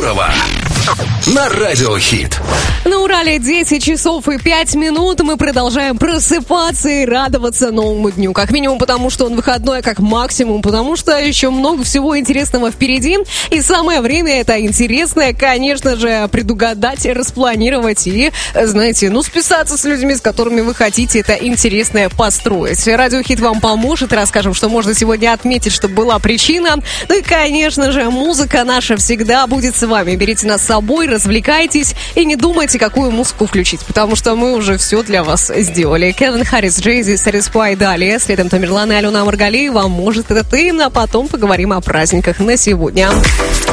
Гурова на Радиохит. На Урале 10 часов и 5 минут. Мы продолжаем просыпаться и радоваться новому дню. Как минимум потому, что он выходной, а как максимум потому, что еще много всего интересного впереди. И самое время это интересное, конечно же, предугадать, распланировать и, знаете, списаться с людьми, с которыми вы хотите это интересное построить. Радиохит вам поможет. Расскажем, что можно сегодня отметить, чтобы была причина. Ну и, конечно же, музыка наша всегда будет с вами. Берите нас с собой, развлекайтесь и не думайте, какую музыку включить, потому что мы уже все для вас сделали. Кевин Харрис, Джей-Зи, Satisfy, далее. Следом Тамерлан и Алена Маргалиева. Может, это ты, а потом поговорим о праздниках на сегодня.